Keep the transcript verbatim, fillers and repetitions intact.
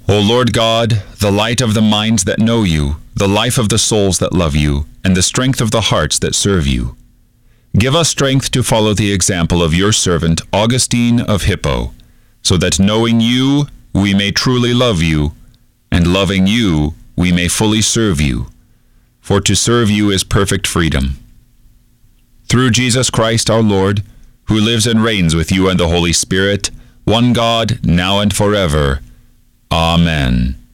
O Lord God, the light of the minds that know you, the life of the souls that love you, and the strength of the hearts that serve you, give us strength to follow the example of your servant Augustine of Hippo, so that knowing you, we may truly love you, and loving you, we may fully serve you. For to serve you is perfect freedom. Through Jesus Christ our Lord, who lives and reigns with you and the Holy Spirit, one God, now and forever. Amen.